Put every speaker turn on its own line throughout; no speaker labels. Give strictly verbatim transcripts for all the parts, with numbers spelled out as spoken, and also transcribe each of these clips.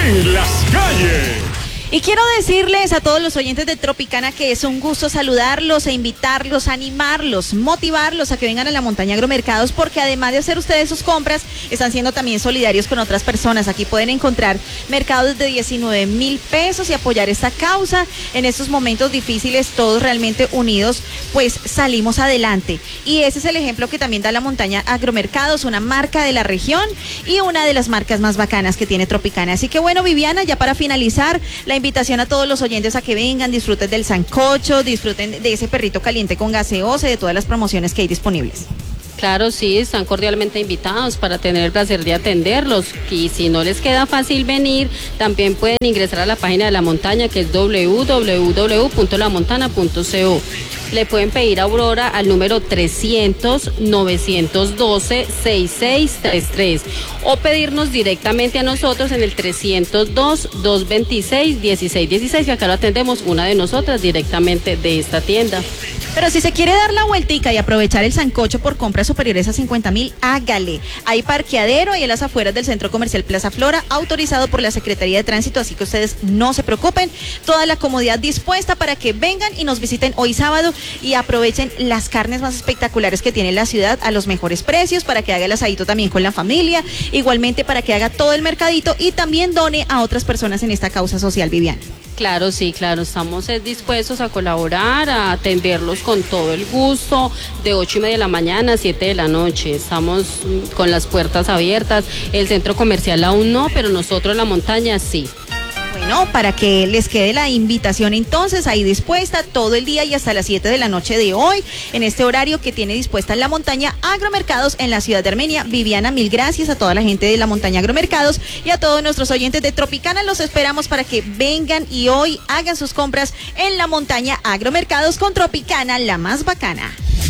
en las calles.
Y quiero decirles a todos los oyentes de Tropicana que es un gusto saludarlos e invitarlos, animarlos, motivarlos a que vengan a la Montaña Agromercados, porque además de hacer ustedes sus compras, están siendo también solidarios con otras personas. Aquí pueden encontrar mercados de diecinueve mil pesos y apoyar esta causa. En estos momentos difíciles, todos realmente unidos, pues salimos adelante. Y ese es el ejemplo que también da la Montaña Agromercados, una marca de la región y una de las marcas más bacanas que tiene Tropicana. Así que bueno, Viviana, ya para finalizar, la invitación a todos los oyentes a que vengan, disfruten del sancocho, disfruten de ese perrito caliente con gaseosa y de todas las promociones que hay disponibles.
Claro, sí, están cordialmente invitados para tener el placer de atenderlos. Y si no les queda fácil venir, también pueden ingresar a la página de la montaña, que es doble u doble u doble u punto la montana punto co. Le pueden pedir a Aurora al número trescientos, novecientos doce, sesenta y seis treinta y tres o pedirnos directamente a nosotros en el trescientos dos, doscientos veintiséis, dieciséis dieciséis, que acá lo atendemos una de nosotras directamente de esta tienda.
Pero si se quiere dar la vueltica y aprovechar el sancocho por compras superiores a cincuenta mil, hágale. Hay parqueadero ahí en las afueras del Centro Comercial Plaza Flora, autorizado por la Secretaría de Tránsito, así que ustedes no se preocupen. Toda la comodidad dispuesta para que vengan y nos visiten hoy sábado y aprovechen las carnes más espectaculares que tiene la ciudad a los mejores precios, para que haga el asadito también con la familia, igualmente para que haga todo el mercadito y también done a otras personas en esta causa social, Viviana.
Claro, sí, claro, estamos dispuestos a colaborar, a atenderlos con todo el gusto, de ocho y media de la mañana a siete de la noche. Estamos con las puertas abiertas, el centro comercial aún no, pero nosotros la montaña sí.
Bueno, para que les quede la invitación entonces ahí dispuesta todo el día y hasta las siete de la noche de hoy, en este horario que tiene dispuesta la Montaña Agromercados en la ciudad de Armenia. Viviana, mil gracias a toda la gente de la Montaña Agromercados y a todos nuestros oyentes de Tropicana. Los esperamos para que vengan y hoy hagan sus compras en la Montaña Agromercados con Tropicana, la más bacana.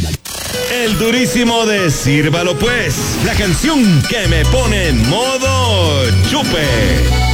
El durísimo de Sírvalo Pues, la canción que me pone en modo chupe.